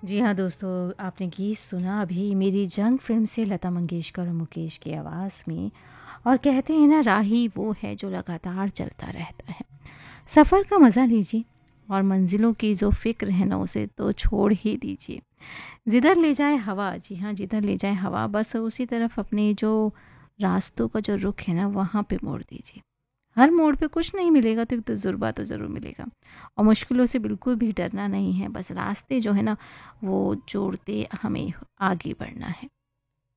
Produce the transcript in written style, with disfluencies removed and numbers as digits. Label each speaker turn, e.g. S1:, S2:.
S1: जी हाँ दोस्तों, आपने गीत सुना अभी मेरी जंग फ़िल्म से लता मंगेशकर और मुकेश की आवाज़ में। और कहते हैं ना, राही वो है जो लगातार चलता रहता है। सफ़र का मज़ा लीजिए और मंजिलों की जो फ़िक्र है ना, उसे तो छोड़ ही दीजिए। जिधर ले जाए हवा, जी हाँ, जिधर ले जाए हवा, बस उसी तरफ अपने जो रास्तों का जो रुख है ना, वहाँ पे मोड़ दीजिए। हर मोड़ पे कुछ नहीं मिलेगा तो एक तजुर्बा तो ज़रूर मिलेगा। और मुश्किलों से बिल्कुल भी डरना नहीं है, बस रास्ते जो है ना वो जोड़ते हमें आगे बढ़ना है।